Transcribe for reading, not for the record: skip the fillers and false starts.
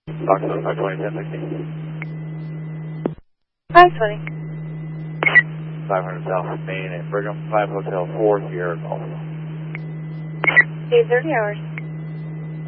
Fox 520, 1016. 520. 500 South Main at Brigham 5 Hotel 4 Sierra Golf. 8:30 hours.